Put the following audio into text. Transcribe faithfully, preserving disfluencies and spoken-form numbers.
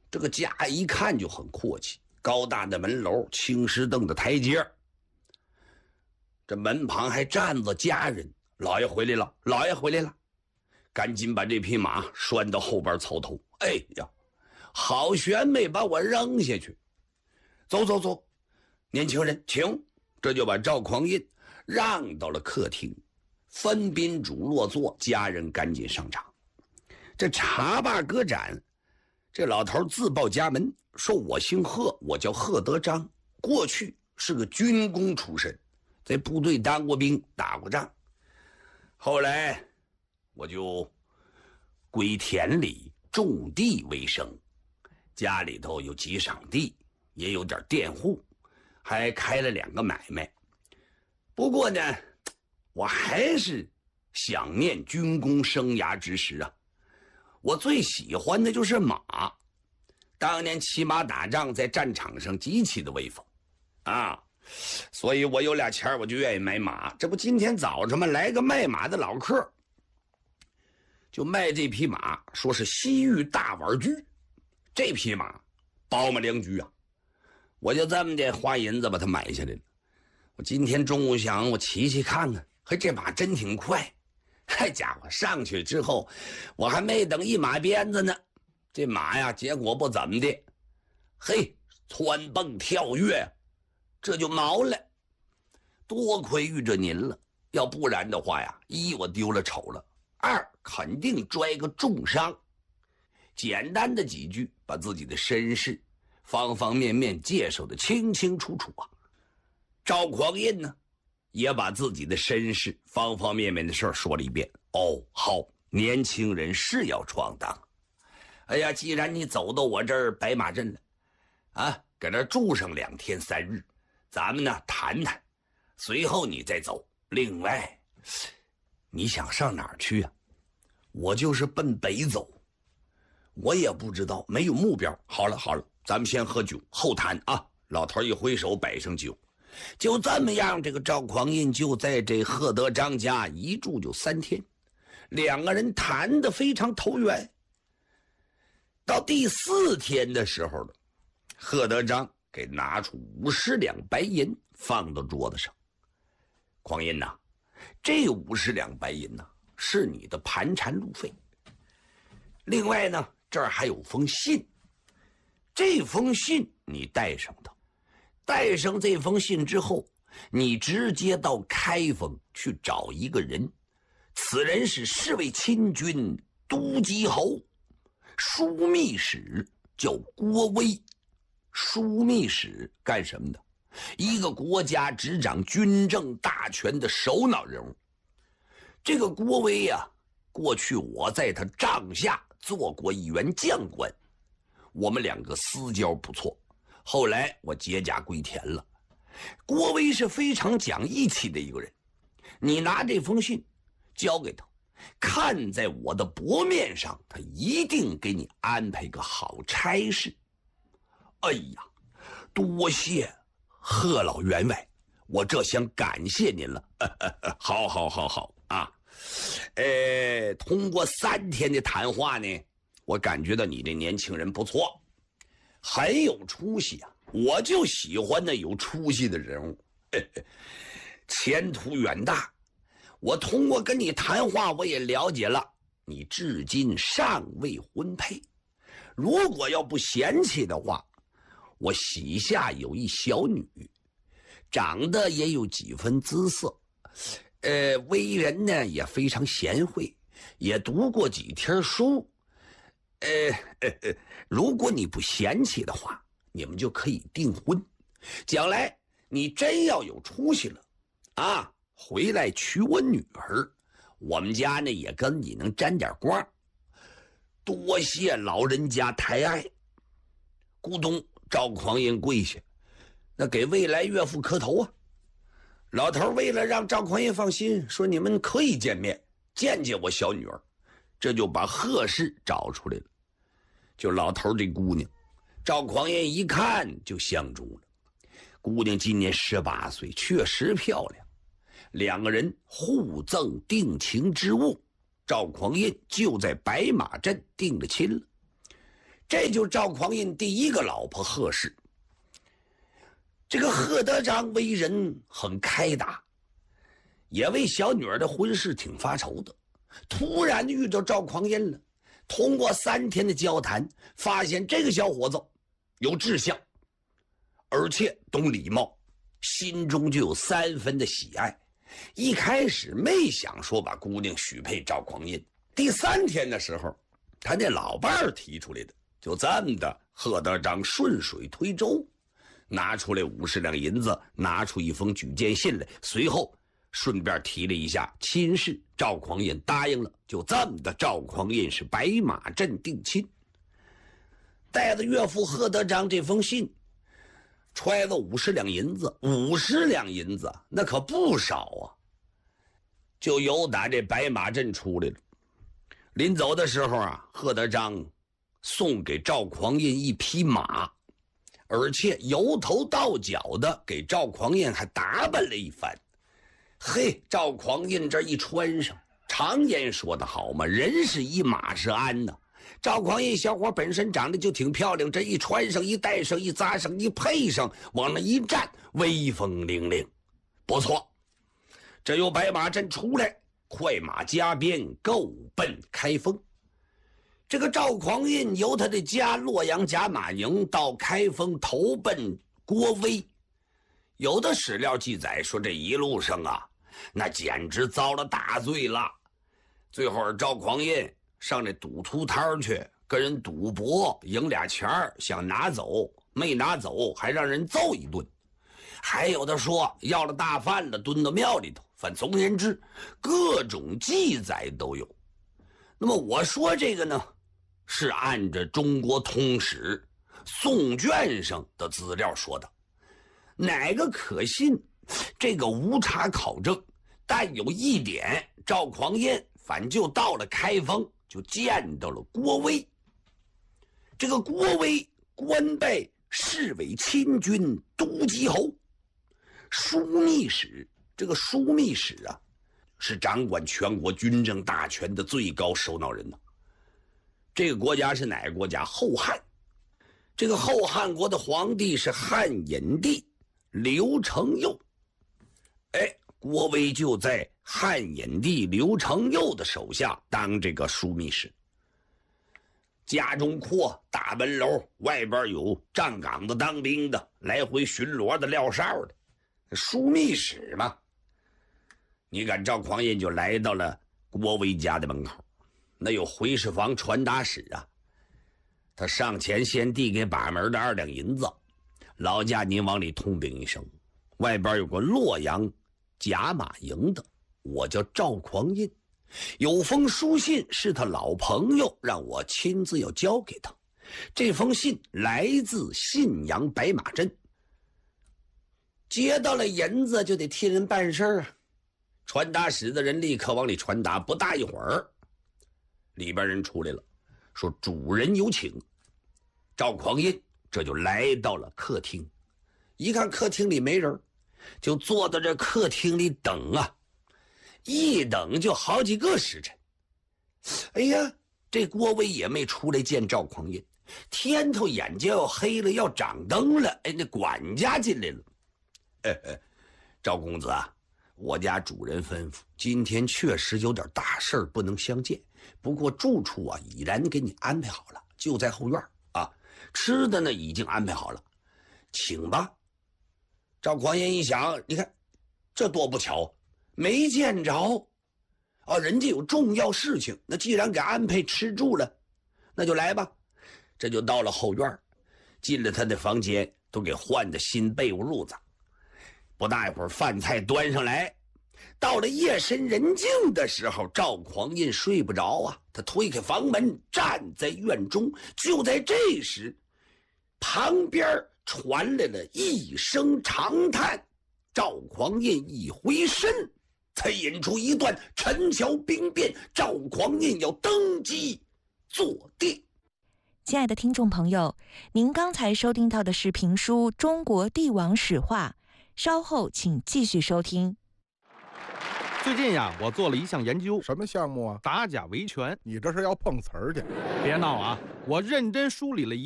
这个家一看就很阔气，高大的门楼，青石凳的台阶，这门旁还站着家人。老爷回来了，老爷回来了，赶紧把这匹马拴到后边槽头。哎呀，好悬没把我扔下去。走走走，年轻人请。这就把赵匡胤让到了客厅，分宾主落座，家人赶紧上场。这茶罢歌盏，这老头自报家门，说我姓贺，我叫贺德章，过去是个军功出身，在部队当过兵，打过仗，后来我就归田里种地为生，家里头有几晌地，也有点佃户，还开了两个买卖。不过呢，我还是想念军功生涯之时啊，我最喜欢的就是马。当年骑马打仗，在战场上极其的威风啊，所以我有俩钱我就愿意买马。这不今天早上嘛，来个卖马的老客，就卖这匹马，说是西域大碗驹。这匹马宝马良驹啊，我就这么的花银子把它买下来了。我今天中午想我骑骑看看，嘿，这马真挺快。嗨家伙，上去之后我还没等一马鞭子呢，这马呀结果不怎么的，嘿，窜蹦跳跃，这就毛了。多亏遇着您了，要不然的话呀，一我丢了丑了，二肯定拽个重伤。简单的几句把自己的身世方方面面介绍的清清楚楚啊。赵匡胤呢也把自己的身世方方面面的事说了一遍。哦，好，年轻人是要闯荡。哎呀，既然你走到我这儿白马镇了啊，搁这住上两天三日，咱们呢谈谈，随后你再走。另外，你想上哪儿去啊？我就是奔北走，我也不知道，没有目标。好了好了，咱们先喝酒后谈啊。老头一挥手摆上酒，就这么样，这个赵匡胤就在这贺德章家一住就三天，两个人谈得非常投缘。到第四天的时候了，贺德章给拿出五十两白银放到桌子上。匡胤呐，这五十两白银呐是你的盘缠路费。另外呢，这儿还有封信，这封信你带上它。带上这封信之后，你直接到开封去找一个人，此人是侍卫亲军都击侯，枢密使叫郭威。枢密使干什么的？一个国家执掌军政大权的首脑人物。这个郭威呀、啊，过去我在他帐下做过一员将官，我们两个私交不错。后来我解甲归田了。郭威是非常讲义气的一个人，你拿这封信交给他，看在我的薄面上，他一定给你安排个好差事。哎呀，多谢贺老员外，我这想感谢您了。好好好好啊，呃，通过三天的谈话呢，我感觉到你这年轻人不错，很有出息啊！我就喜欢那有出息的人物，前途远大。我通过跟你谈话，我也了解了你至今尚未婚配。如果要不嫌弃的话，我膝下有一小女，长得也有几分姿色，呃，为人呢也非常贤惠，也读过几天书。呃，呃呃，如果你不嫌弃的话，你们就可以订婚。将来你真要有出息了啊，回来娶我女儿，我们家呢也跟你能沾点光。多谢老人家抬爱。咕咚，赵匡胤跪下，那给未来岳父磕头啊。老头为了让赵匡胤放心，说你们可以见面，见见我小女儿。这就把贺氏找出来了。就老头这姑娘，赵匡胤一看就相中了。姑娘今年十八岁，确实漂亮。两个人互赠定情之物，赵匡胤就在白马镇定了亲了。 这就是赵匡胤第一个老婆贺氏。这个贺德章为人很开达，也为小女儿的婚事挺发愁的。突然遇到赵匡胤了，通过三天的交谈，发现这个小伙子有志向，而且懂礼貌，心中就有三分的喜爱。一开始没想说把姑娘许配赵匡胤，第三天的时候，他那老伴儿提出来的，就这么的，贺德章顺水推舟，拿出来五十两银子，拿出一封举荐信来，随后顺便提了一下亲事，赵匡胤答应了，就这么的，赵匡胤是白马镇定亲。带着岳父贺德章这封信，揣了五十两银子，五十两银子那可不少啊，就由打这白马镇出来了。临走的时候啊，贺德章送给赵匡胤一匹马，而且由头到脚的给赵匡胤还打扮了一番。嘿，赵匡胤这一穿上，常言说得好嘛，人是一马是鞍呢。赵匡胤小伙本身长得就挺漂亮，这一穿上一戴上一扎上一配上，往那一站，威风凛凛，不错。这由白马镇出来，快马加鞭，够奔开封。这个赵匡胤由他的家洛阳甲马营到开封，投奔郭威。有的史料记载说，这一路上啊，那简直遭了大罪了。最后赵匡胤上这赌徒摊去跟人赌博，赢俩钱儿，想拿走，没拿走，还让人揍一顿。还有的说要了大饭了，蹲到庙里头。反总而言之，各种记载都有。那么我说这个呢，是按着中国通史宋卷上的资料说的，哪个可信，这个无查考证。但有一点，赵匡胤反就到了开封，就见到了郭威。这个郭威官拜侍卫亲军都击侯，枢密使。这个枢密使啊，是掌管全国军政大权的最高首脑人呢。这个国家是哪个国家？后汉。这个后汉国的皇帝是汉隐帝刘承佑。哎，郭威就在汉隐帝刘承佑的手下当这个枢密使。家中阔，大门楼，外边有站岗的当兵的，来回巡逻的撂哨的，枢密使嘛。你看赵匡胤就来到了郭威家的门口，那有回事房传达使啊，他上前先递给把门的二两银子，老家您往里通禀一声，外边有个洛阳甲马营的，我叫赵匡胤，有封书信是他老朋友让我亲自要交给他，这封信来自信阳白马镇。接到了银子就得替人办事啊，传达使的人立刻往里传达，不大一会儿，里边人出来了，说主人有请。赵匡胤这就来到了客厅，一看客厅里没人，就坐在这客厅里等啊，一等就好几个时辰。哎呀，这郭威也没出来见赵匡胤，天头眼睛要黑了，要掌灯了。哎，那管家进来了，哎哎，赵公子啊，我家主人吩咐，今天确实有点大事不能相见，不过住处啊已然给你安排好了，就在后院啊，吃的呢已经安排好了，请吧。赵匡胤一想，你看这多不巧，没见着啊，人家有重要事情，那既然给安排吃住了，那就来吧。这就到了后院，进了他的房间，都给换的新被窝褥子。不大一会儿，饭菜端上来，到了夜深人静的时候，赵匡胤睡不着啊，他推开房门，站在院中。就在这时，旁边传来了一声长叹。赵匡胤一回身，才引出一段陈桥兵变，赵匡胤要登基坐殿。 亲爱的听众朋友，您刚才收听到的是评书《中国帝王史话》，稍后请继续收听。 最近呀，我做了一项研究。 什么项目啊？ 打假维权。 你这是要碰瓷儿去？ 别闹啊！ 我认真梳理了一